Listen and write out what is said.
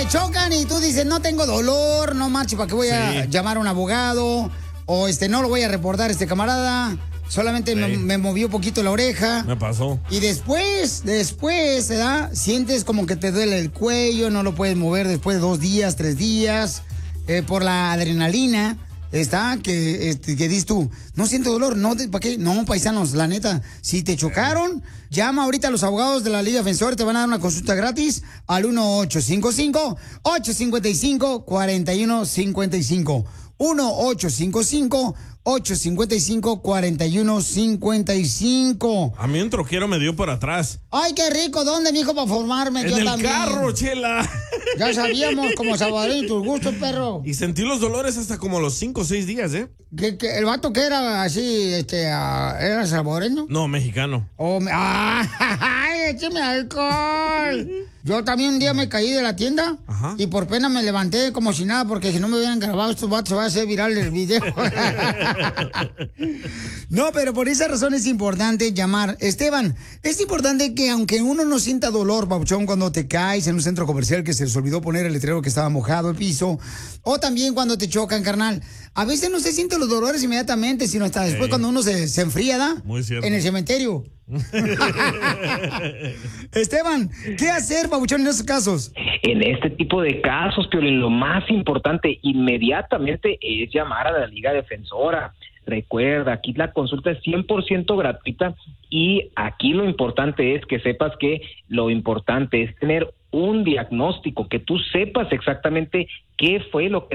te chocan y tú dices, no tengo dolor, no marches, ¿para qué voy a llamar a un abogado? O no lo voy a reportar camarada. Solamente me movió un poquito la oreja. Me pasó. Y después, ¿verdad? Sientes como que te duele el cuello, no lo puedes mover después de 2 días, 3 días, por la adrenalina. Que dices tú, no siento dolor, no, ¿para qué? No, paisanos, la neta, si te chocaron, llama ahorita a los abogados de la Liga Defensor, te van a dar una consulta gratis al 1-855-855-4155. 1-855-855-4155. A mí un troquero me dio por atrás. Ay, qué rico. ¿Dónde, mijo, para formarme? En yo el también. carro, Chela. Ya sabíamos, como salvadoreño, tus gustos, perro. Y sentí los dolores hasta como los 5 o 6 días, ¿eh? ¿Que el vato que era así, era salvadoreño? No, mexicano. ¡Ay, écheme alcohol! Yo también un día me caí de la tienda. Ajá. Y por pena me levanté como si nada, porque si no me hubieran grabado estos vatos se va a hacer viral el video. No, pero por esa razón es importante llamar. Esteban, es importante que aunque uno no sienta dolor, papuchón, cuando te caes en un centro comercial que se les olvidó poner el letrero que estaba mojado el piso, o también cuando te chocan, carnal, a veces no se sienten los dolores inmediatamente, sino hasta después cuando uno se enfría, ¿da? Muy cierto. En el cementerio. Esteban, ¿qué hacer, papuchón, en esos casos? En este tipo de casos, Piolín, lo más importante inmediatamente es llamar a la Liga Defensora. Recuerda, aquí la consulta es 100% gratuita y aquí lo importante es que sepas que lo importante es tener un diagnóstico, que tú sepas exactamente qué fue lo que